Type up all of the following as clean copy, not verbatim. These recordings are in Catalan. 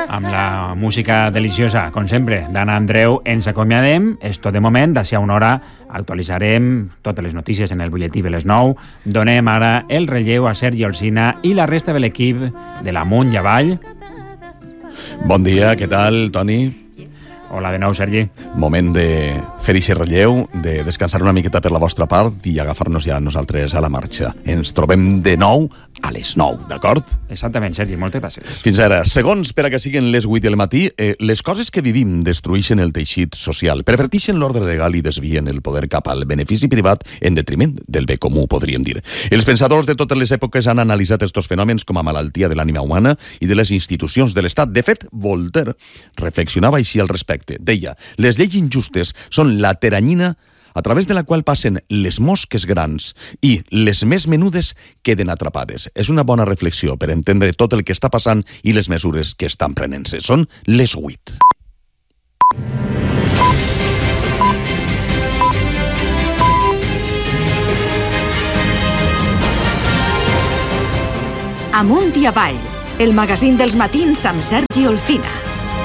Amb la música deliciosa, com sempre, d'Anna Andreu, ens acomiadem. És tot de moment, d'ací a una hora actualitzarem totes les notícies en el butlletí de les 9. Donem ara el relleu a Sergi Olsina i la resta de l'equip de l'Amunt i Avall. Bon dia, què tal, Toni? Hola de nou, Sergi. Moment de fer ixe relleu, de descansar una miqueta per la vostra part i agafar-nos ja nosaltres a la marxa. Ens trobem de nou a les 9, d'acord? Exactament, Sergi, moltes gràcies. Fins ara, segons per a que siguin les 8 del matí, les coses que vivim destrueixen el teixit social, pervertixen l'ordre legal i desvien el poder cap al benefici privat en detriment del bé comú, podríem dir. Els pensadors de totes les èpoques han analitzat estos fenòmens com a malaltia de l'ànima humana i de les institucions de l'Estat. De fet, Voltaire reflexionava així al respecte. Deia, les lleis injustes són la teranyina a través de la qual passen les mosques grans i les més menudes queden atrapades. És una bona reflexió per entendre tot el que està passant i les mesures que estan prenent-se. Són les 8. Amunt i Avall, el magazín dels matins amb Sergi Olcina.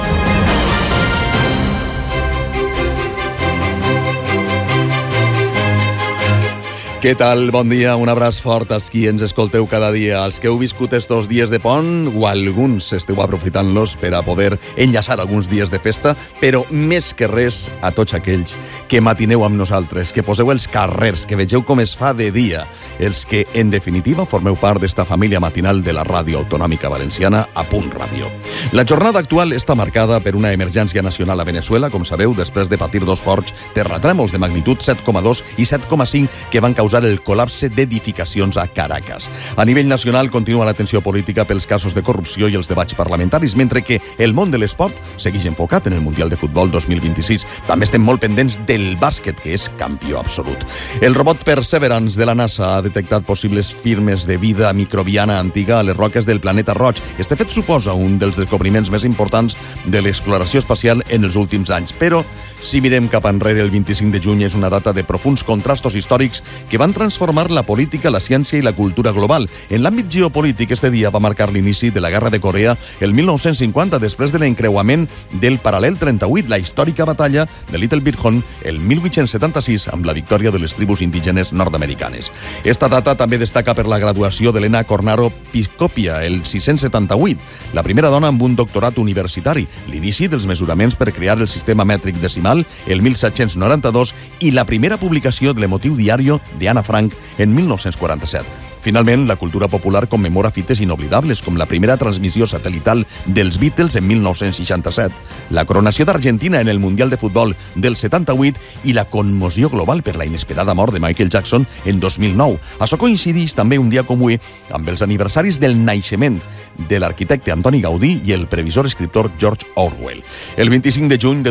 Què tal? Bon dia, un abraç fort als qui ens escolteu cada dia, als que heu viscut estos dies de pont o alguns esteu aprofitant-los per a poder enllaçar alguns dies de festa, però més que res a tots aquells que matineu amb nosaltres, que poseu els carrers, que vegeu com es fa de dia, els que en definitiva formeu part d'esta família matinal de la Ràdio Autonòmica Valenciana a Punt Ràdio. La jornada actual està marcada per una emergència nacional a Venezuela, com sabeu, després de patir dos forts terratrèmols de magnitud 7,2 i 7,5 que van causar el col·lapse d'edificacions a Caracas. A nivell nacional continua la tensió política pels casos de corrupció i els debats parlamentaris, mentre que el món de l'esport segueix enfocat en el Mundial de Futbol 2026. També estem molt pendents del bàsquet, que és campió absolut. El robot Perseverance de la NASA ha detectat possibles firmes de vida microbiana antiga a les roques del planeta roig. Este fet suposa un dels descobriments més importants de l'exploració espacial en els últims anys. Però, si mirem cap enrere, el 25 de juny és una data de profunds contrastos històrics que van transformar la política, la ciència i la cultura global. En l'àmbit geopolític, este dia va marcar l'inici de la Guerra de Corea el 1950, després de l'encreuament del Paral·lel 38, la històrica batalla de Little Bighorn el 1876, amb la victòria de les tribus indígenes nord-americanes. Esta data també destaca per la graduació d'Helena Cornaro Piscopia el 678, la primera dona amb un doctorat universitari, l'inici dels mesuraments per crear el sistema mètric decimal el 1792 i la primera publicació de l'emotiu diario de Anna Frank en 1947. Finalment, la cultura popular commemora fites inoblidables, com la primera transmissió satelital dels Beatles en 1967, la coronació d'Argentina en el Mundial de Futbol del 78 i la commoció global per la inesperada mort de Michael Jackson en 2009. Això coincideix també un dia com avui amb els aniversaris del naixement de l'arquitecte Antoni Gaudí i el previsor escriptor George Orwell. El 25 de juny de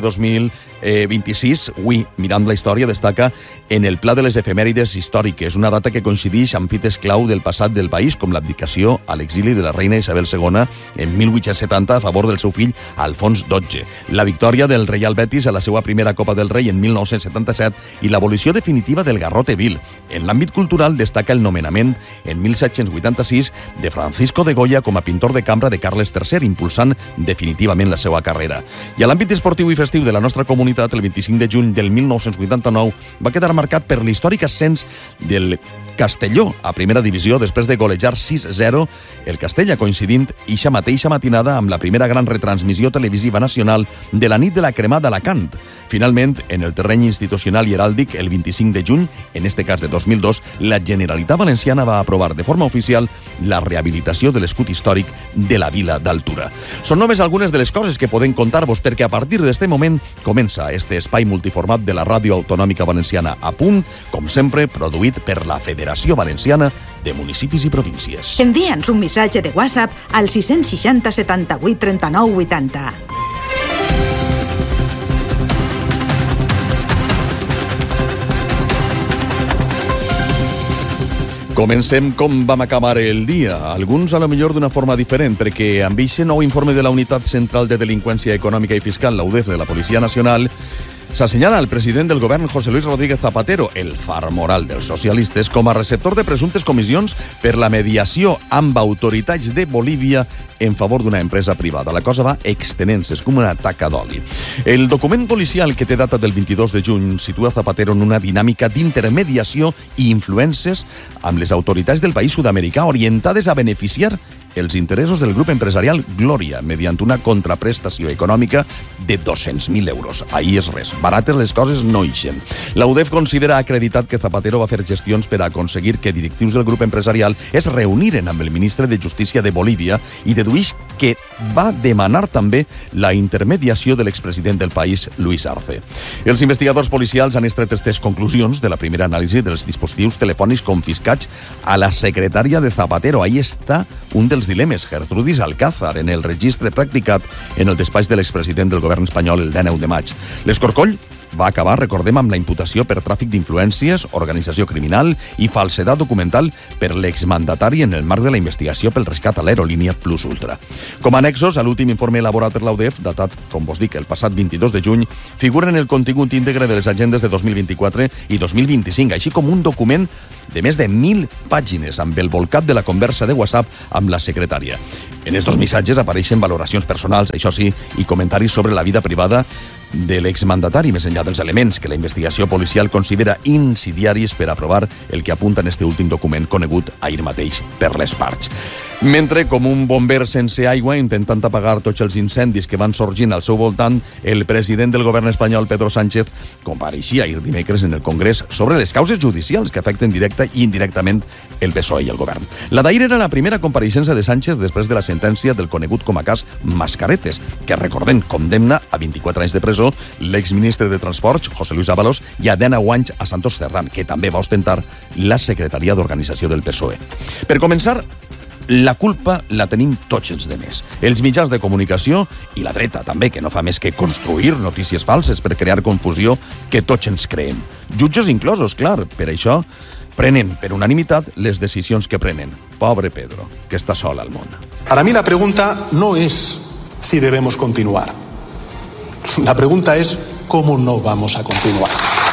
2026, avui, mirant la història, destaca en el pla de les efemèrides històriques, una data que coincideix amb fites clau del passat del país, com l'abdicació a l'exili de la reina Isabel II en 1870 a favor del seu fill Alfons XII, la victòria del Real Betis a la seva primera Copa del Rei en 1977 i l'abolició definitiva del garrote vil. En l'àmbit cultural destaca el nomenament en 1786 de Francisco de Goya com a pintor de cambra de Carles III, impulsant definitivament la seva carrera. I a l'àmbit esportiu i festiu de la nostra comunitat, el 25 de juny del 1989 va quedar marcat per l'històric ascens del Castelló a primera divisió després de golejar 6-0 el Castella, coincidint eixa mateixa matinada amb la primera gran retransmissió televisiva nacional de la nit de la cremada a Alacant. Finalment, en el terreny institucional i heràldic, el 25 de juny, en este cas de 2002, la Generalitat Valenciana va aprovar de forma oficial la rehabilitació de l'escut històric de la Vila d'Altura. Són només algunes de les coses que podem contar-vos, perquè a partir d'este moment comença este espai multiformat de la Ràdio Autonòmica Valenciana a Punt, com sempre, produït per la Federació Valenciana de Municipis i Províncies. Envia'ns un missatge de WhatsApp al 660 78 39 80. Comencem com vam acabar el dia, alguns a lo millor d'una forma diferent, perquè amb aquest nou informe de la Unitat Central de Delinqüència Econòmica i Fiscal, la UDEF de la Policia Nacional, S'assenyala el president del govern, José Luis Rodríguez Zapatero, el far moral dels socialistes, com a receptor de presumptes comissions per la mediació amb autoritats de Bolívia en favor d'una empresa privada. La cosa va extenent-se, és com una taca d'oli. El document policial que té data del 22 de juny situa Zapatero en una dinàmica d'intermediació i influències amb les autoritats del país sud-americà orientades a beneficiar els interessos del grup empresarial Gloria mediante una contraprestació econòmica de 200.000 euros. Ahí és res. Barates les coses no ixen. La UDEF considera acreditat que Zapatero va fer gestions per a aconseguir que directius del grup empresarial es reuniren amb el ministre de Justícia de Bolívia i deduïx que va demanar també la intermediació de l'expresident del país, Luis Arce. Els investigadors policials han extret aquestes conclusions de la primera anàlisi dels dispositius telefònics confiscats a la secretària de Zapatero. Ahí està un dels dilemes, Gertrudis Alcázar, en el registre practicat en el despatx de l'expresident del govern espanyol el 19 de maig. L'escorcoll va acabar, recordem, amb la imputació per tràfic d'influències, organització criminal i falsedat documental per l'exmandatari en el marc de la investigació pel rescat a l'aerolínia Plus Ultra. Com a annexos, a l'últim informe elaborat per la UDEF, datat, com vos dic, el passat 22 de juny, figuren el contingut íntegre de les agendes de 2024 i 2025, així com un document de més de 1.000 pàgines amb el volcat de la conversa de WhatsApp amb la secretària. En estos missatges apareixen valoracions personals, això sí, i comentaris sobre la vida privada de l'exmandatari, més enllà dels elements que la investigació policial considera insidiaris per aprovar el que apunta en este últim document conegut ahir mateix per les parts. Mentre, com un bomber sense aigua, intentant apagar tots els incendis que van sorgint al seu voltant, el president del govern espanyol, Pedro Sánchez, compareixia ahir dimecres en el Congrés sobre les causes judicials que afecten directa i indirectament el PSOE i el govern. La d'ahir era la primera compareixença de Sánchez després de la sentència del conegut com a cas Mascaretes, que, recordem, condemna a 24 anys de presó l'exministre de Transports, José Luis Ábalos, i a 19 anys a Santos Cerdán, que també va ostentar la secretaria d'organització del PSOE. Per començar, la culpa la tenim tots els demés. Els mitjans de comunicació i la dreta també, que no fa més que construir notícies falses per crear confusió que tots ens creem. Jutges inclosos, clar, per això prenen per unanimitat les decisions que prenen. Pobre Pedro, que està sol al món. Para mí la pregunta no es si debemos continuar. La pregunta es cómo no vamos a continuar.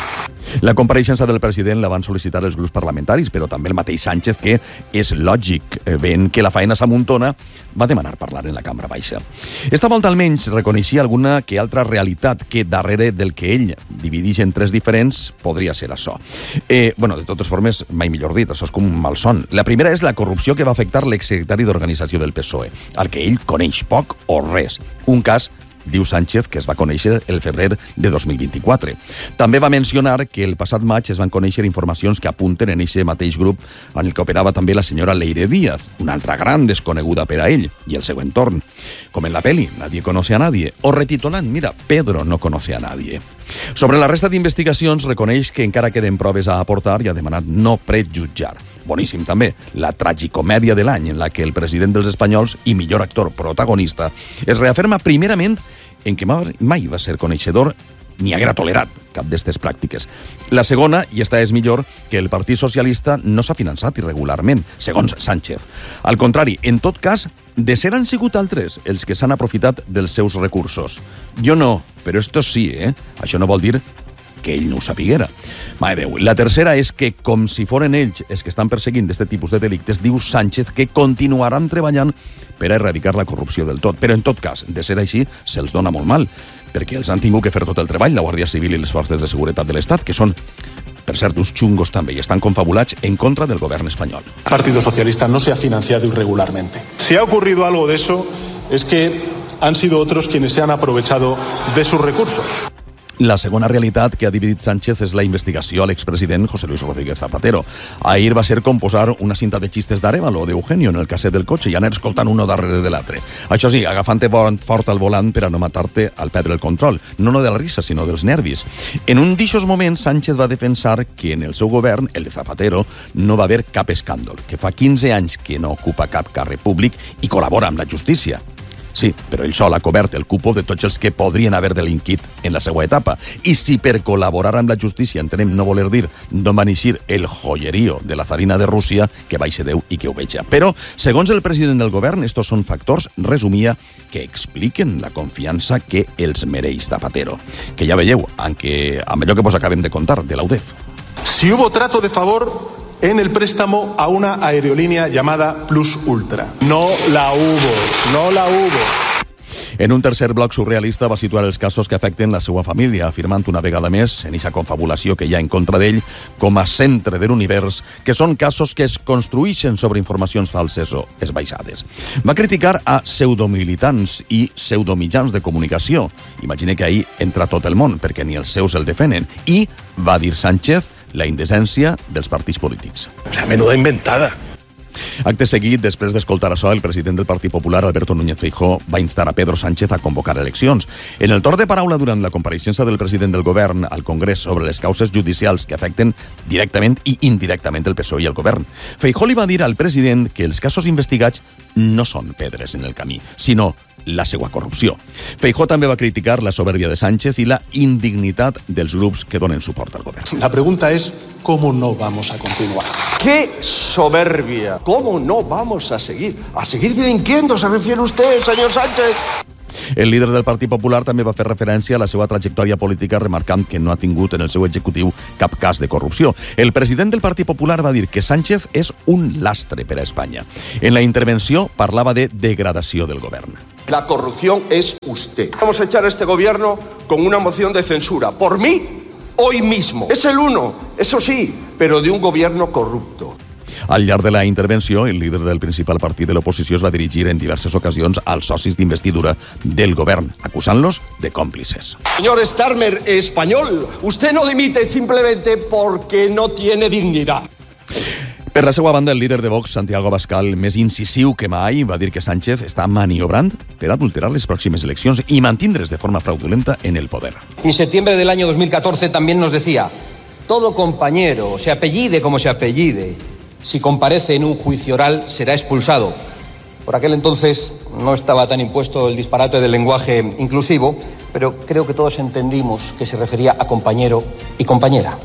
La compareixença del president la van sol·licitar els grups parlamentaris, però també el mateix Sánchez, que és lògic, veient que la faena s'amuntona, va demanar parlar en la cambra baixa. Esta volta almenys reconeixia alguna que altra realitat que darrere del que ell divideix en tres diferents podria ser això. De totes formes, mai millor dit, això és com un malson. La primera és la corrupció que va afectar l'exsecretari d'organització del PSOE, al que ell coneix poc o res. Un cas, diu Sánchez, que es va conèixer el febrer de 2024. També va mencionar que el passat maig es van conèixer informacions que apunten en aquest mateix grup en el que operava també la senyora Leire Díaz, una altra gran desconeguda per a ell i el seu entorn. Com en la peli, Nadie conoce a nadie, o retitulant, mira, Pedro no conoce a nadie. Sobre la resta d'investigacions, reconeix que encara queden proves a aportar i ha demanat no prejutjar. Boníssim també, la tragicomèdia de l'any en la que el president dels espanyols i millor actor protagonista es reafirma primerament en que mai va ser coneixedor ni haguera tolerat cap d'aquestes pràctiques. La segona, i esta és millor, que el Partit Socialista no s'ha finançat irregularment, segons Sánchez. Al contrari, en tot cas, de ser han sigut altres els que s'han aprofitat dels seus recursos. Jo no, però estos sí, Això no vol dir que ell no ho sapiguera. Mare Déu. La tercera és que, com si foren ells els que estan perseguint d'aquest tipus de delictes, diu Sánchez que continuaran treballant per a erradicar la corrupció del tot. Però, en tot cas, de ser així, se'ls dona molt mal, perquè els han tingut que fer tot el treball la Guàrdia Civil i les forces de seguretat de l'Estat, que són, per cert, uns xungos també, i estan confabulats en contra del govern espanyol. El Partido Socialista no se ha financiado irregularmente. Si ha ocurrido algo de eso, es que han sido otros quienes se han aprovechado de sus recursos. La segona realitat que ha dividit Sánchez és la investigació a l'expresident José Luis Rodríguez Zapatero. Ahir va ser com posar una cinta de xistes d'Arevalo o d'Eugenio en el casset del cotxe i anar escoltant uno darrere de l'altre. Això sí, agafant-te fort al volant per a no matar-te al perdre el control. No de la risa, sinó dels nervis. En un d'ixos moments, Sánchez va defensar que en el seu govern, el de Zapatero, no va haver cap escàndol, que fa 15 anys que no ocupa cap càrrec públic i col·labora amb la justícia. Sí, però ell sol ha cobert el cupo de tots els que podrien haver delinquit en la seva etapa. I si per col·laborar amb la justícia entenem no voler dir d'on va néixer el joierío de la farina de Rússia, que baixe Déu i que ho veja. Però, segons el president del govern, estos són factors, resumia, que expliquen la confiança que els mereix Zapatero. Que ja veieu, amb allò que vos acabem de contar, de la UDEF. Si hubo trato de favor en el préstamo a una aerolínea llamada Plus Ultra. No la hubo. En un tercer bloc surrealista va situar els casos que afecten la seva família, afirmant una vegada més, en eixa confabulació que hi ha en contra d'ell, com a centre de l'univers, que són casos que es construïxen sobre informacions falses o esbaixades. Va criticar a pseudomilitants i pseudomitjans de comunicació. Imagine que ahir entra tot el món, perquè ni els seus el defenen. I, va dir Sánchez, la indecència dels partits polítics. O sea, menuda inventada. Acte seguit, després d'escoltar això, el president del Partit Popular, Alberto Núñez Feijóo, va instar a Pedro Sánchez a convocar eleccions. En el torn de paraula durant la compareixença del president del govern al Congrés sobre les causes judicials que afecten directament i indirectament el PSOE i el govern, Feijóo li va dir al president que els casos investigats no són pedres en el camí, sinó la seva corrupció. Feijóo també va criticar la soberbia de Sánchez y la indignitat dels grups que donen suport al govern. La pregunta es, ¿cómo no vamos a continuar? ¡Qué soberbia! ¿Cómo no vamos a seguir? ¿A seguir delinquiendo se refiere usted, señor Sánchez? El líder del Partit Popular també va fer referència a la seva trajectòria política, remarcant que no ha tingut en el seu executiu cap cas de corrupció. El president del Partit Popular va dir que Sánchez és un lastre per a Espanya. En la intervenció parlava de degradació del govern. La corrupción es usted. Vamos a echar a este gobierno con una moción de censura. Por mí, hoy mismo. Es el uno, eso sí, pero de un gobierno corrupto. Al llarg de la intervenció, el líder del principal partit de l'oposició es va dirigir en diverses ocasions als socis d'investidura del govern, acusant-los de còmplices. Señor Starmer español, usted no dimite simplemente porque no tiene dignidad. Per la seva banda, el líder de Vox, Santiago Abascal, més incisiu que mai, va dir que Sánchez està maniobrant per adulterar les pròximes eleccions i mantindre's de forma fraudulenta en el poder. En septiembre del año 2014 también nos decía, todo compañero, se apellide como se apellide, si comparece en un juicio oral será expulsado. Por aquel entonces no estaba tan impuesto el disparate del lenguaje inclusivo, pero creo que todos entendimos que se refería a compañero y compañera.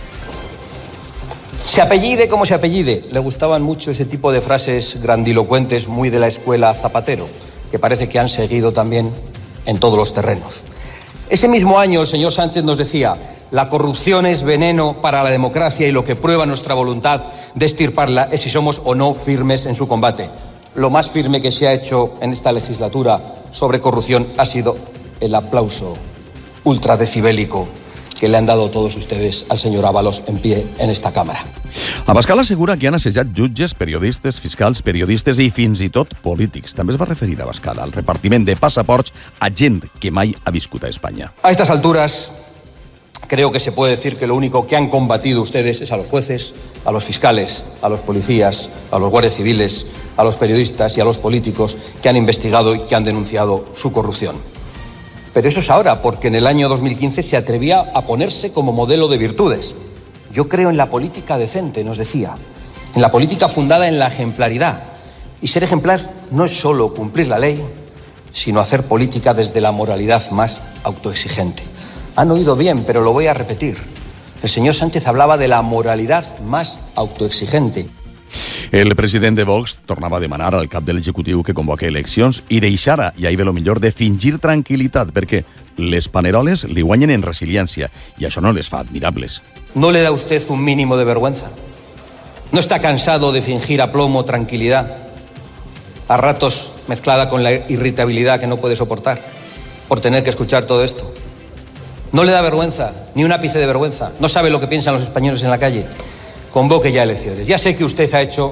Se apellide como se apellide. Le gustaban mucho ese tipo de frases grandilocuentes muy de la escuela Zapatero, que parece que han seguido también en todos los terrenos. Ese mismo año el señor Sánchez nos decía, la corrupción es veneno para la democracia y lo que prueba nuestra voluntad de extirparla es si somos o no firmes en su combate. Lo más firme que se ha hecho en esta legislatura sobre corrupción ha sido el aplauso ultradecibélico que le han dado todos ustedes al señor Ábalos en pie en esta Cámara. Abascal assegura que han assajat jutges, periodistes, fiscals, periodistes i fins i tot polítics. També es va referir a Abascal al repartiment de passaports a gent que mai ha viscut a Espanya. A estas alturas, creo que se puede decir que lo único que han combatido ustedes es a los jueces, a los fiscales, a los policías, a los guardias civiles, a los periodistas y a los políticos que han investigado y que han denunciado su corrupción. Pero eso es ahora, porque en el año 2015 se atrevía a ponerse como modelo de virtudes. Yo creo en la política decente, nos decía, en la política fundada en la ejemplaridad. Y ser ejemplar no es solo cumplir la ley, sino hacer política desde la moralidad más autoexigente. Han oído bien, pero lo voy a repetir. El señor Sánchez hablaba de la moralidad más autoexigente. El president de Vox tornava a demanar al cap de l'executiu que convoque eleccions i deixara, i ahí ve lo millor, de fingir tranquil·litat, perquè les paneroles li guanyen en resiliència i això no les fa admirables. ¿No le da usted un mínimo de vergüenza? ¿No está cansado de fingir aplomo, tranquilidad, a ratos mezclada con la irritabilidad que no puede soportar por tener que escuchar todo esto? ¿No le da vergüenza, ni un ápice de vergüenza? ¿No sabe lo que piensan los españoles en la calle? Convoque ya elecciones. Ya sé que usted ha hecho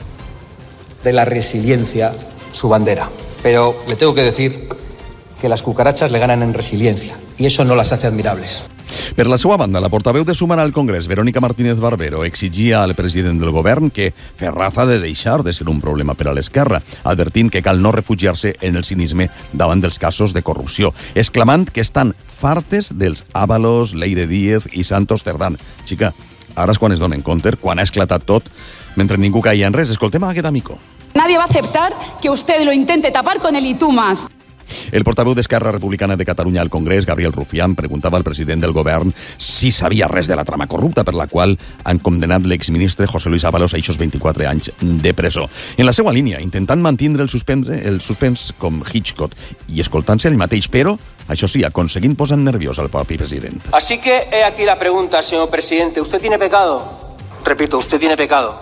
de la resiliencia su bandera, pero le tengo que decir que las cucarachas le ganan en resiliencia y eso no las hace admirables. Per la seva banda, la portaveu de Sumar al Congrés, Verónica Martínez Barbero, exigia al president del govern que Ferraz ha de deixar de ser un problema per a l'esquerra, advertint que cal no refugiar-se en el cinisme davant dels casos de corrupció, exclamant que estan fartes dels Ábalos, Leire Díez i Santos Cerdán. Xica, ara és quan es donen compte, quan ha esclatat tot, mentre ningú caia en res. Escoltem a aquest amico. Nadie va a aceptar que usted lo intente tapar con el "y tú más". El portaveu d'Esquerra Republicana de Catalunya al Congrés, Gabriel Rufián, preguntava al president del govern si sabia res de la trama corrupta per la qual han condemnat l'exministre José Luis Ábalos a eixos 24 anys de presó. En la seva línia, intentant mantenir el suspens com Hitchcock i escoltant-se ell mateix, però, això sí, aconseguint posar nerviós al propi president. Así que he aquí la pregunta, señor presidente. ¿Usted tiene pecado? Repito, ¿usted tiene pecado?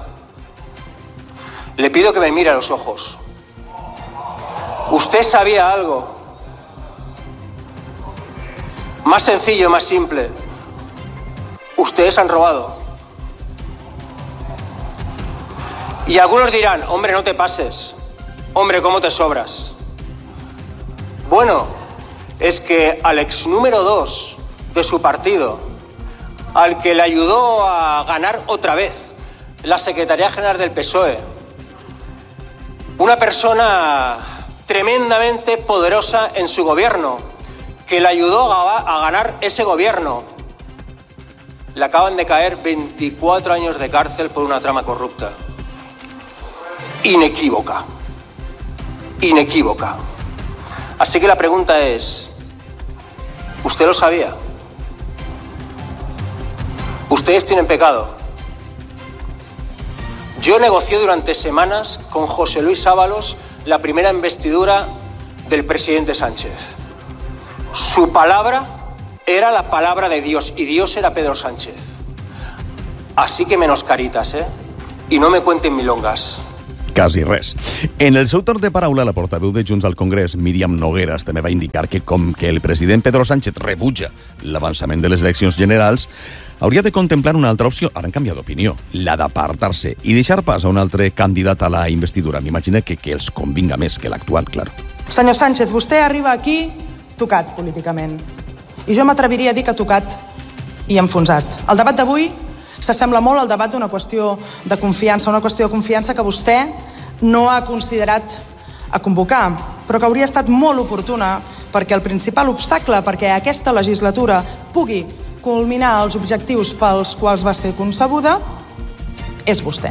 Le pido que me mire a los ojos. ¿Usted sabía algo? Más sencillo, más simple. Ustedes han robado. Y algunos dirán, hombre, no te pases. Hombre, ¿cómo te sobras? Bueno, es que al ex número 2 de su partido, al que le ayudó a ganar otra vez la Secretaría General del PSOE, una persona tremendamente poderosa en su gobierno, que le ayudó a ganar ese gobierno, le acaban de caer 24 años de cárcel por una trama corrupta. Inequívoca. Inequívoca. Así que la pregunta es, ¿usted lo sabía? ¿Ustedes tienen pecado? Yo negocié durante semanas con José Luis Ábalos la primera investidura del presidente Sánchez. Su palabra era la palabra de Dios y Dios era Pedro Sánchez. Así que menos caritas, y no me cuenten milongas. Quasi res. En el seu torn de paraula, la portaveu de Junts al Congrés, Míriam Nogueras, també va indicar que com que el president Pedro Sánchez rebutja l'avançament de les eleccions generals, hauria de contemplar una altra opció, ara han canviat d'opinió, la d'apartar-se i deixar pas a un altre candidat a la investidura. M'imagino que els convinga més que l'actual, clar. Senyor Sánchez, vostè arriba aquí tocat políticament. I jo m'atreviria a dir que tocat i enfonsat. El debat d'avui s'assembla molt al debat d'una qüestió de confiança, una qüestió de confiança que vostè no ha considerat a convocar, però que hauria estat molt oportuna perquè el principal obstacle perquè aquesta legislatura pugui culminar els objectius pels quals va ser concebuda és vostè.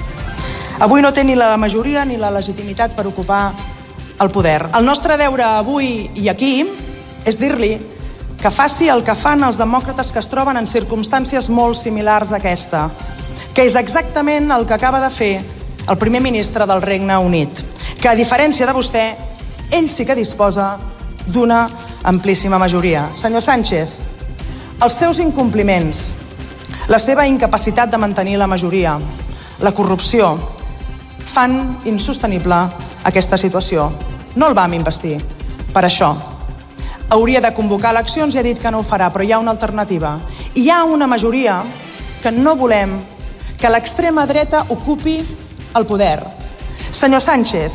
Avui no té ni la majoria ni la legitimitat per ocupar el poder. El nostre deure avui i aquí és dir-li que faci el que fan els demòcrates que es troben en circumstàncies molt similars a aquesta, que és exactament el que acaba de fer el primer ministre del Regne Unit, que a diferència de vostè, ell sí que disposa d'una amplíssima majoria. Senyor Sánchez, els seus incompliments, la seva incapacitat de mantenir la majoria, la corrupció, fan insostenible aquesta situació. No el vam investir per això. Hauria de convocar eleccions i ha dit que no ho farà, però hi ha una alternativa. Hi ha una majoria que no volem que l'extrema dreta ocupi el poder. Senyor Sánchez,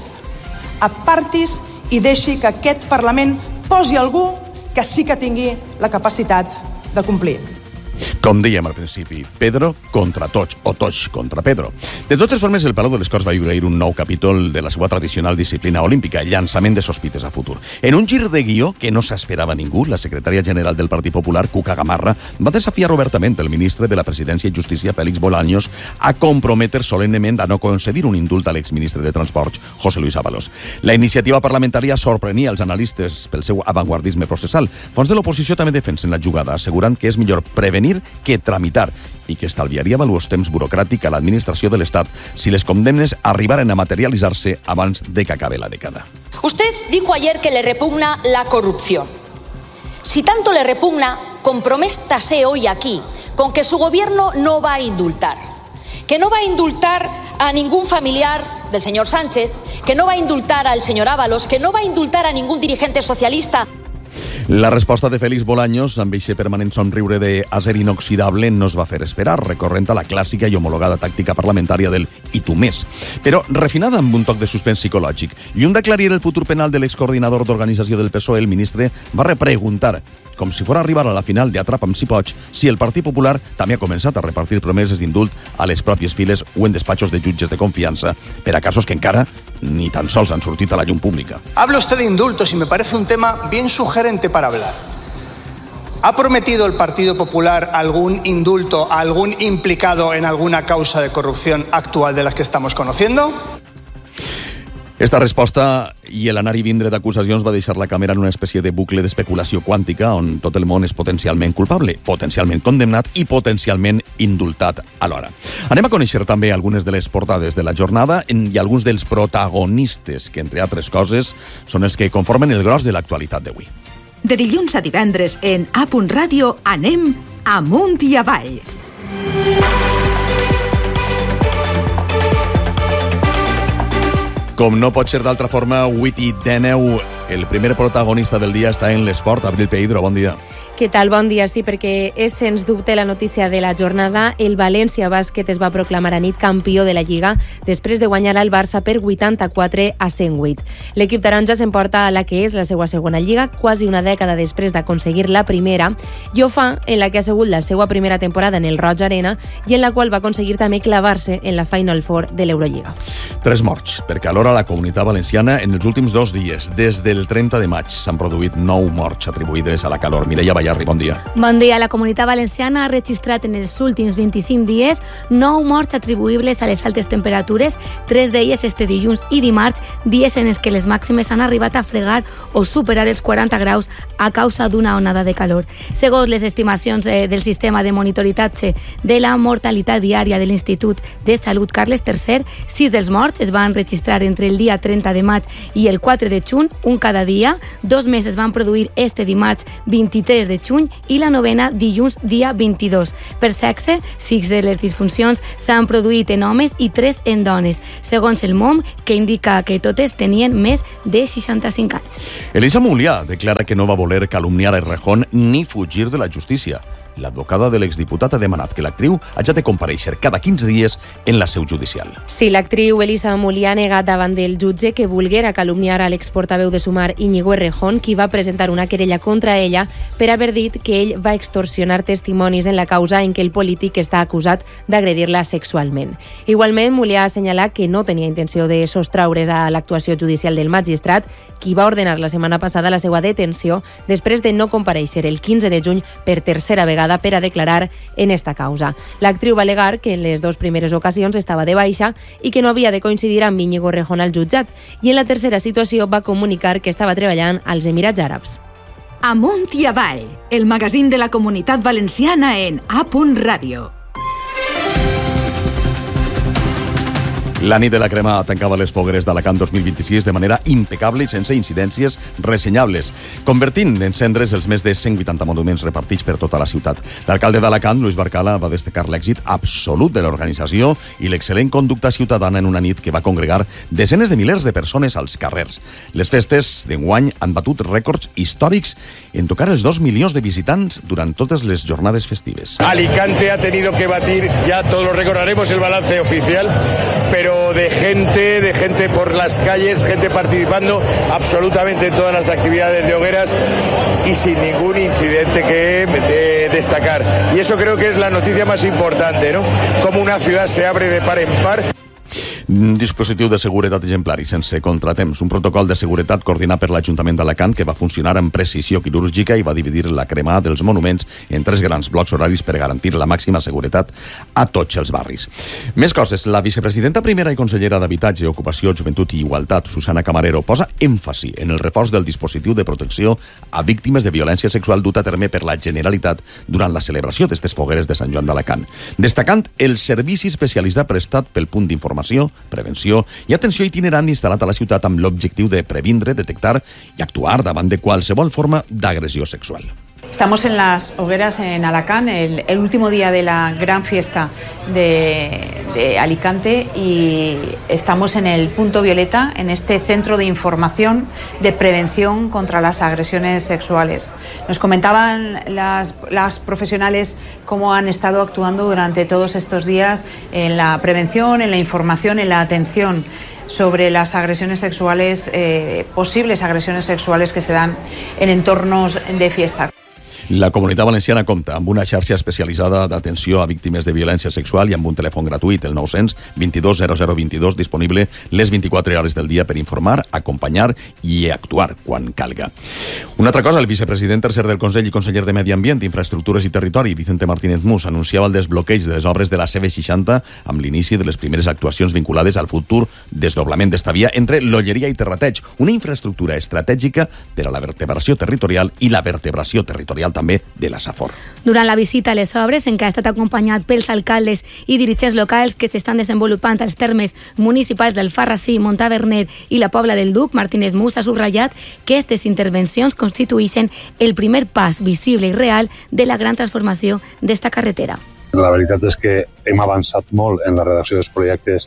apartis i deixi que aquest Parlament posi algú que sí que tingui la capacitat de complir. Com dèiem al principi, Pedro contra Toch, o Toch contra Pedro. De totes formes, el Palau de les Corts va viure un nou capítol de la seva tradicional disciplina olímpica, llançament de sospites a futur. En un gir de guió que no s'esperava ningú, la secretària general del Partit Popular, Cuca Gamarra, va desafiar obertament el ministre de la Presidència i Justícia, Félix Bolaños, a comprometer solemnement a no concedir un indult a l'exministre de Transports, José Luis Ábalos. La iniciativa parlamentària sorprenia els analistes pel seu avantguardisme processal. Fons de l'oposició també defensen la jugada, assegurant que és millor prevenir que tramitar i que estalviaria valuós temps burocràtic a l'administració de l'Estat si les condemnes arribaren a materialitzar-se abans de que acabe la década. Usted dijo ayer que le repugna la corrupción. Si tanto le repugna, comprométase hoy aquí con que su gobierno no va a indultar. Que no va a indultar a ningún familiar del señor Sánchez, que no va a indultar al señor Ábalos, que no va a indultar a ningún dirigente socialista. La resposta de Félix Bolaños, amb eixe permanent somriure d'acer inoxidable, no es va fer esperar, recorrent a la clàssica i homologada tàctica parlamentària del "i tu més", però refinada amb un toc de suspens psicològic. Lluny d'aclarir el futur penal de l'excoordinador d'organització del PSOE, el ministre va repreguntar, com si fos a arribar a la final de Atrapa'm si pots, si el Partit Popular també ha començat a repartir promeses d'indult a les pròpies files o en despatxos de jutges de confiança per a casos que encara ni tan sols han sortit a la llum pública. Habla usted de indultos y me parece un tema bien sugerente para hablar. ¿Ha prometido el Partido Popular algún indulto a algún implicado en alguna causa de corrupción actual de las que estamos conociendo? Esta resposta i l'anar i vindre d'acusacions va deixar la càmera en una espècie de bucle d'especulació quàntica on tot el món és potencialment culpable, potencialment condemnat i potencialment indultat alhora. Anem a conèixer també algunes de les portades de la jornada i alguns dels protagonistes que, entre altres coses, són els que conformen el gros de l'actualitat d'avui. De dilluns a divendres en A.Radio anem amunt i avall. Com no pot ser d'altra forma, Witty Deneu, el primer protagonista del dia, està en l'esport. Abril Peidro, bon dia. Què tal? Bon dia. Sí, perquè és sens dubte la notícia de la jornada. El València Bàsquet es va proclamar a nit campió de la Lliga després de guanyar al Barça per 84-108. L'equip taronja s'emporta a la que és la seva segona Lliga, quasi una dècada després d'aconseguir la primera, i ho fa en la que ha sigut la seva primera temporada en el Roig Arena i en la qual va aconseguir també clavar-se en la Final Four de l'Eurolliga. 3 morts, perquè alhora a la Comunitat Valenciana en els últims 2 dies, des del 30 de maig, s'han produït 9 morts atribuïdes a la calor. Mireia Ballarri, bon dia. Bon dia. La Comunitat Valenciana ha registrat en els últims 25 dies 9 morts atribuïbles a les altes temperatures, 3 d'elles este dilluns i dimarts, dies en els que les màximes han arribat a fregar o superar els 40 graus a causa d'una onada de calor. Segons les estimacions del sistema de monitoritatge de la mortalitat diària de l'Institut de Salut Carles III, 6 dels morts es van registrar entre el dia 30 de maig i el 4 de juny, un cada dia. 2 més es van produir este dimarts 23 de juny i la novena dilluns dia 22. Per sexe, 6 de les disfuncions s'han produït en homes i 3 en dones, segons el MOM, que indica que totes tenien més de 65 anys. Elisa Mulià declara que no va voler calumniar a Errejón ni fugir de la justícia. L'advocada de l'exdiputat ha demanat que l'actriu hagi de comparèixer cada 15 dies en la seu judicial. Sí, l'actriu Elisa Mulià ha negat davant del jutge que volguera calumniar a l'exportaveu de Sumar Íñigo Errejón, qui va presentar una querella contra ella per haver dit que ell va extorsionar testimonis en la causa en què el polític està acusat d'agredir-la sexualment. Igualment, Mulià ha assenyalat que no tenia intenció de sostraure's a l'actuació judicial del magistrat, qui va ordenar la setmana passada la seva detenció després de no comparèixer el 15 de juny per tercera vegada per a declarar en esta causa. L'actriu va alegar que en les 2 primeres ocasions estava de baixa i que no havia de coincidir amb Íñigo Errejón al jutjat, i en la tercera situació va comunicar que estava treballant als Emirats Àrabs. Amunt i avall, el magazín de la Comunitat Valenciana en A.Radio. La nit de la crema tancava les fogueres d'Alacant 2026 de manera impecable i sense incidències ressenyables, convertint en cendres els més de 180 monuments repartits per tota la ciutat. L'alcalde d'Alacant, Luis Barcala, va destacar l'èxit absolut de l'organització i l'excel·lent conducta ciutadana en una nit que va congregar desenes de milers de persones als carrers. Les festes d'enguany han batut rècords històrics en tocar els 2 milions de visitants durant totes les jornades festives. Alicante ha tenido que batir, ya todos lo recordaremos el balance oficial, pero de gente por las calles, gente participando absolutamente en todas las actividades de hogueras y sin ningún incidente que destacar. Y eso creo que es la noticia más importante, ¿no? Cómo una ciudad se abre de par en par. Un dispositiu de seguretat exemplari sense contratemps, un protocol de seguretat coordinat per l'Ajuntament d'Alacant que va funcionar amb precisió quirúrgica i va dividir la crema dels monuments en 3 grans blocs horaris per garantir la màxima seguretat a tots els barris. Més coses. La vicepresidenta primera i consellera d'Habitatge, Ocupació, Joventut i Igualtat, Susana Camarero, posa èmfasi en el reforç del dispositiu de protecció a víctimes de violència sexual dut a terme per la Generalitat durant la celebració d'estes fogueres de Sant Joan d'Alacant, destacant el servici especialitzat prestat pel punt d'informació, prevenció i atenció itinerant instal·lat a la ciutat amb l'objectiu de previndre, detectar i actuar davant de qualsevol forma d'agressió sexual. Estamos en las hogueras en Alacant, el último día de la gran fiesta de Alicante, y estamos en el punto violeta, en este centro de información de prevención contra las agresiones sexuales. Nos comentaban las profesionales cómo han estado actuando durante todos estos días en la prevención, en la información, en la atención sobre las agresiones sexuales, posibles agresiones sexuales que se dan en entornos de fiesta. La Comunitat Valenciana compta amb una xarxa especialitzada d'atenció a víctimes de violència sexual i amb un telèfon gratuït, el 900 22 0022, disponible les 24 hores del dia per informar, acompanyar i actuar quan calga. Una altra cosa, el vicepresident tercer del Consell i conseller de Medi Ambient, Infraestructures i Territori, Vicente Martínez Mus, anunciava el desbloqueig de les obres de la CV60 amb l'inici de les primeres actuacions vinculades al futur desdoblament d'esta via entre l'Olleria i Terrateig, una infraestructura estratègica per a la vertebració territorial i la vertebració territorial també de la Safor. Durant la visita a les obres, en què ha estat acompanyat pels alcaldes i dirigents locals que s'estan desenvolupant als termes municipals del Farrasí, Montaverner i la Pobla del Duc, Martínez Mus ha subratllat que aquestes intervencions constitueixen el primer pas visible i real de la gran transformació d'esta carretera. La veritat és que hem avançat molt en la redacció dels projectes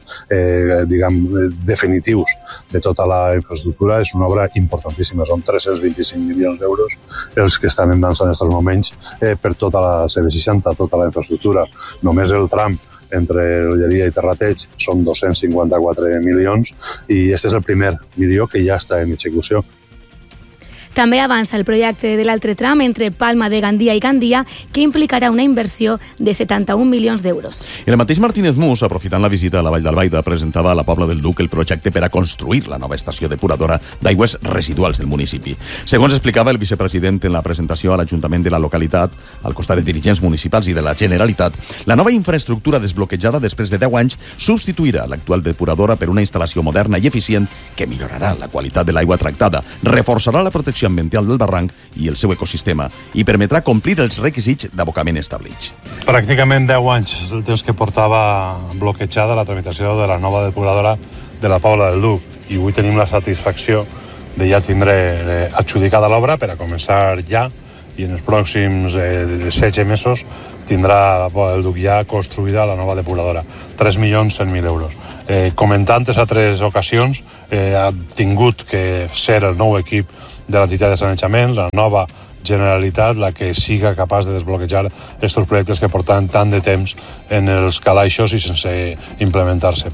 definitius de tota la infraestructura. És una obra importantíssima, són 325 milions d'euros els que estan en dansa en aquests moments per tota la CV60, tota la infraestructura. Només el tram entre Olleria i Terrateig són 254 milions i aquest és el primer milió que ja està en execució. També avança el projecte de l'altre tram entre Palma de Gandia i Gandia, que implicarà una inversió de 71 milions d'euros. El mateix Martínez Mus, aprofitant la visita a la Vall d'Albaida, presentava a la Pobla del Duc el projecte per a construir la nova estació depuradora d'aigües residuals del municipi. Segons explicava el vicepresident en la presentació a l'Ajuntament de la localitat, al costat de dirigents municipals i de la Generalitat, la nova infraestructura desbloquejada després de 10 anys substituirà l'actual depuradora per una instal·lació moderna i eficient que millorarà la qualitat de l'aigua tractada, reforçarà la protecció ambiental del barranc i el seu ecosistema i permetrà complir els requisits d'abocament establits. Pràcticament 10 anys el temps que portava bloquejada la tramitació de la nova depuradora de la Pobla del Duc i avui tenim la satisfacció de ja tindre adjudicada l'obra per a començar ja i en els pròxims 16 mesos tindrà la Pobla del Duc ja construïda la nova depuradora. 3.100.000 euros. Comentant a 3 ocasions, ha tingut que ser el nou equip de l'entitat de sanejament, la nova Generalitat, la que siga capaç de desbloquejar aquests projectes que porten tant de temps en els calaixos i sense implementar-se.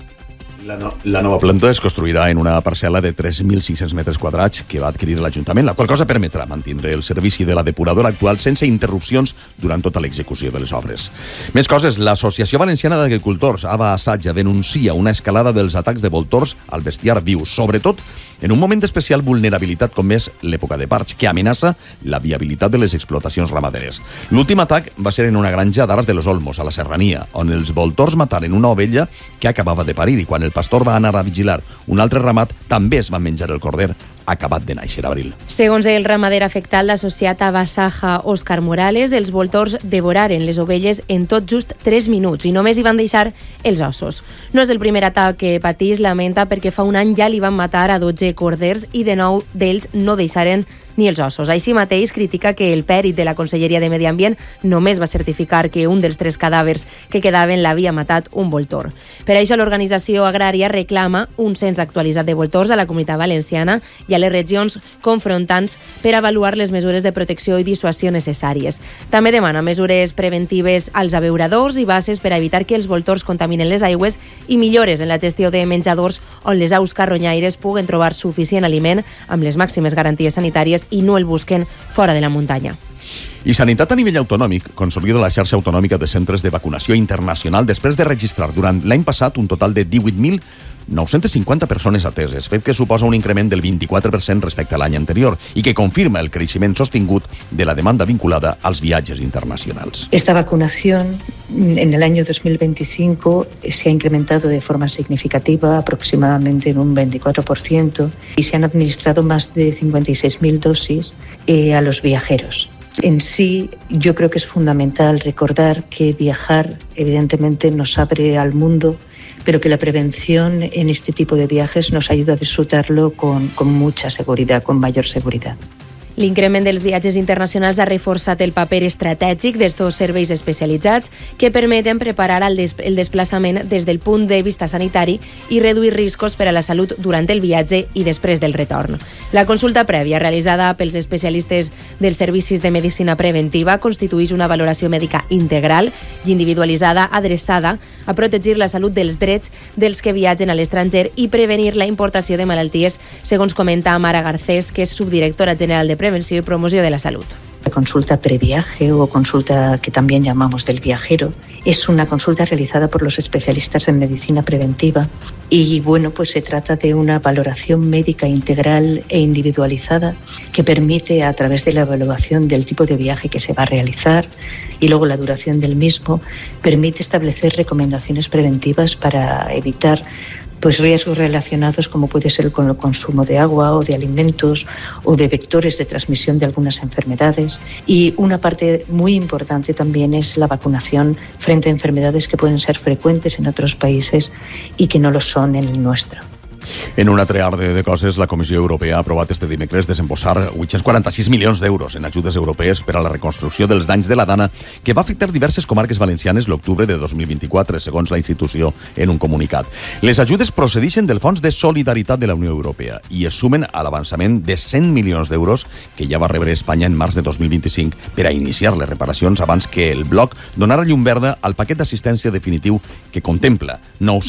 La nova planta es construirà en una parcel·la de 3.600 metres quadrats que va adquirir l'Ajuntament, la qual cosa permetrà mantindre el servici de la depuradora actual sense interrupcions durant tota l'execució de les obres. Més coses, l'Associació Valenciana d'Agricultors, AVA Assaja, denuncia una escalada dels atacs de voltors al bestiar viu, sobretot en un moment d'especial vulnerabilitat com és l'època de parts, que amenaça la viabilitat de les explotacions ramaderes. L'últim atac va ser en una granja d'Aras de los Olmos, a la Serrania, on els voltors mataren una ovella que acabava de parir i quan el pastor va anar a vigilar un altre ramat, també es va menjar el corder acabat de néixer a abril. Segons el ramader afectat, l'associat a Basaja, Òscar Morales, els voltors devoraren les ovelles en tot just 3 minuts i només hi van deixar els ossos. No és el primer atac que patís, lamenta, perquè fa un any ja li van matar a 12 corders i de 9 d'ells no deixaren ni els ossos. Així mateix critica que el pèrit de la Conselleria de Medi Ambient només va certificar que un dels 3 cadàvers que quedaven l'havia matat un voltor. Per això l'organització agrària reclama un cens actualitzat de voltors a la Comunitat Valenciana i a les regions confrontants per avaluar les mesures de protecció i dissuasió necessàries. També demana mesures preventives als abeuradors i bases per a evitar que els voltors contaminen les aigües i millores en la gestió de menjadors on les aus carronyaires puguen trobar suficient aliment amb les màximes garanties sanitàries i no el busquen fora de la muntanya. I Sanitat a nivell autonòmic consolida la xarxa autonòmica de centres de vacunació internacional després de registrar durant l'any passat un total de 18.950 persones ateses, fet que suposa un increment del 24% respecte a l'any anterior i que confirma el creixement sostingut de la demanda vinculada als viatges internacionals. Esta vacunación en el año 2025 se ha incrementado de forma significativa, aproximadamente en un 24%, y se han administrado más de 56.000 dosis a los viajeros. En sí, yo creo que es fundamental recordar que viajar, evidentemente, nos abre al mundo, pero que la prevención en este tipo de viajes nos ayuda a disfrutarlo con mucha seguridad, con mayor seguridad. L'increment dels viatges internacionals ha reforçat el paper estratègic d'estos serveis especialitzats que permeten preparar el desplaçament des del punt de vista sanitari i reduir riscos per a la salut durant el viatge i després del retorn. La consulta prèvia realitzada pels especialistes dels servicis de medicina preventiva constitueix una valoració mèdica integral i individualitzada adreçada a protegir la salut dels drets dels que viatgen a l'estranger i prevenir la importació de malalties, segons comenta Mara Garcés, que és subdirectora general de Prevenció i Promoció de la Salut. La consulta previaje o consulta que también llamamos del viajero es una consulta realizada por los especialistas en medicina preventiva y pues se trata de una valoración médica integral e individualizada que permite, a través de la evaluación del tipo de viaje que se va a realizar y luego la duración del mismo, permite establecer recomendaciones preventivas para evitar riesgos relacionados como puede ser con el consumo de agua o de alimentos o de vectores de transmisión de algunas enfermedades. Y una parte muy importante también es la vacunación frente a enfermedades que pueden ser frecuentes en otros países y que no lo son en el nuestro. En un altre ordre de coses, la Comissió Europea ha aprovat este dimecres desembossar 846 milions d'euros en ajudes europees per a la reconstrucció dels danys de la Dana que va afectar diverses comarques valencianes l'octubre de 2024, segons la institució en un comunicat. Les ajudes procedeixen del Fons de Solidaritat de la Unió Europea i es sumen a l'avançament de 100 milions d'euros que ja va rebre Espanya en març de 2025 per a iniciar les reparacions abans que el bloc donara llum verda al paquet d'assistència definitiu que contempla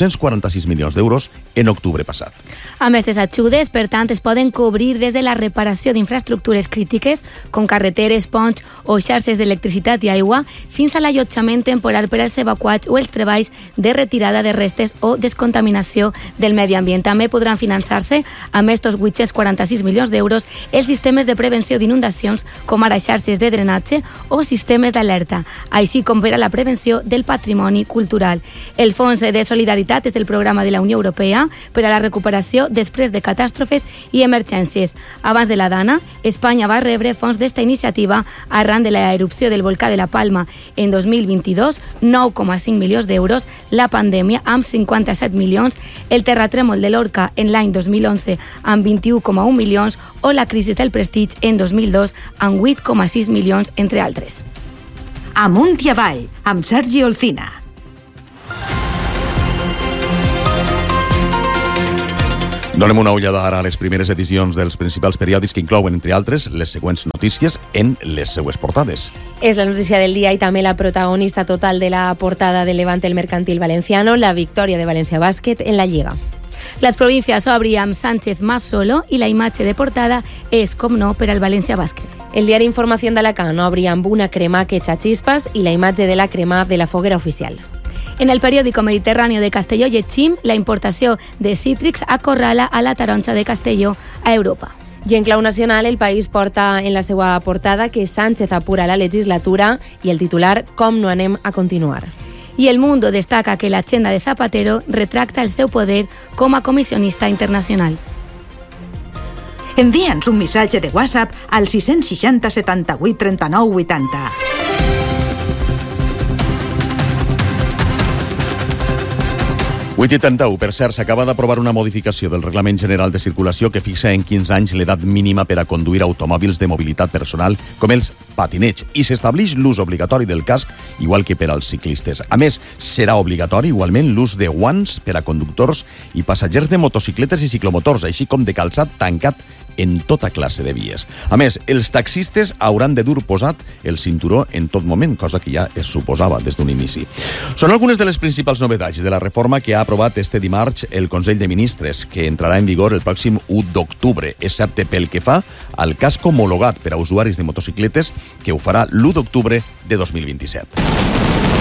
946 milions d'euros en octubre passat. Amb aquestes ajudes, per tant, es poden cobrir des de la reparació d'infraestructures crítiques, com carreteres, ponts o xarxes d'electricitat i aigua, fins a l'allotjament temporal per als evacuats o els treballs de retirada de restes o descontaminació del medi ambient. També podran finançar-se amb estos 846 milions d'euros els sistemes de prevenció d'inundacions, com ara xarxes de drenatge o sistemes d'alerta, així com per a la prevenció del patrimoni cultural. El Fons de Solidaritat és del programa de la Unió Europea per a la recuperació després de catàstrofes i emergències. Abans de la Dana, Espanya va rebre fons d'esta iniciativa arran de la erupció del volcà de la Palma en 2022, 9,5 milions d'euros, la pandèmia amb 57 milions, el terratrèmol de Lorca en l'any 2011 amb 21,1 milions o la crisi del Prestige en 2002 amb 8,6 milions, entre altres. Amunt i avall, amb Sergi Olcina. Donem una ullada ara a les primeres edicions dels principals periòdics que inclouen, entre altres, les següents notícies en les seues portades. És la notícia del dia i també la protagonista total de la portada de Levante el Mercantil Valenciano, la victòria de València Bàsquet en la Lliga. Les províncies obri amb Sánchez más solo i la imatge de portada és, com no, per al València Bàsquet. El diari Información d'Alacant obri amb una crema que echa chispas i la imatge de la crema de la foguera oficial. En el periòdico Mediterráneo de Castelló llegim la importació de cítrics acorrala a la taronja de Castelló a Europa. I en clau nacional, El País porta en la seva portada que Sánchez apura la legislatura i el titular «Com no anem a continuar». I El Mundo destaca que l'agenda de Zapatero retracta el seu poder com a comissionista internacional. Envia'ns un missatge de WhatsApp al 660 78 39 80. 8:31, per cert, s'acaba d'aprovar una modificació del Reglament General de Circulació que fixa en 15 anys l'edat mínima per a conduir automòbils de mobilitat personal com els patinets i s'estableix l'ús obligatori del casc igual que per als ciclistes. A més, serà obligatori igualment l'ús de guants per a conductors i passatgers de motocicletes i ciclomotors, així com de calçat tancat en tota classe de vies. A més, els taxistes hauran de dur posat el cinturó en tot moment, cosa que ja es suposava des d'un inici. Són algunes de les principals novetats de la reforma que ha aprovat este dimarts el Consell de Ministres, que entrarà en vigor el pròxim 1 d'octubre, excepte pel que fa al casc homologat per a usuaris de motocicletes, que ho farà l'1 d'octubre de 2027.